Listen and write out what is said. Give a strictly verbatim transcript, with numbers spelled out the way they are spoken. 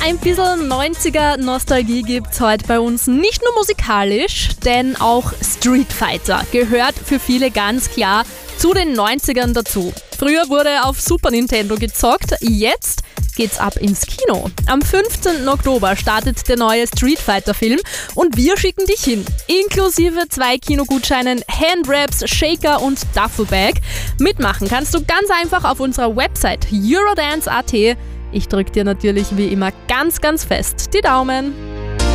ein bisschen neunziger-Nostalgie gibt's heute bei uns, nicht nur musikalisch, denn auch Street Fighter gehört für viele ganz klar zu den neunzigern dazu. Früher wurde auf Super Nintendo gezockt, jetzt geht's ab ins Kino. Am fünfzehnten Oktober startet der neue Street Fighter Film und wir schicken dich hin. Inklusive zwei Kinogutscheinen, Handwraps, Shaker und Duffelbag. Mitmachen kannst du ganz einfach auf unserer Website eurodance punkt at. Ich drück dir natürlich wie immer ganz, ganz fest die Daumen.